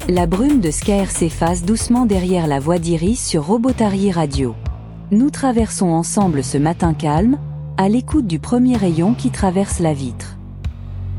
La brume de Scaer s'efface doucement derrière la voix d'Iris sur Robotary Radio. Nous traversons ensemble ce matin calme, à l'écoute du premier rayon qui traverse la vitre.